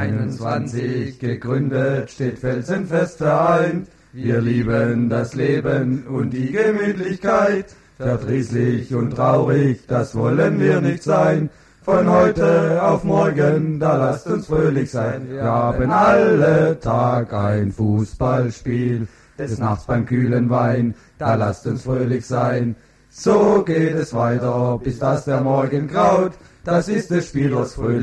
21 gegründet, steht felsenfest vereint. Wir lieben das Leben und die Gemütlichkeit. Verdrießlich und traurig, das wollen wir nicht sein. Von heute auf morgen, da lasst uns fröhlich sein. Wir haben alle Tag ein Fußballspiel, des Nachts beim kühlen Wein, da lasst uns fröhlich sein. So geht es weiter, bis dass der Morgen graut. Das ist das Spiel, das fröhlich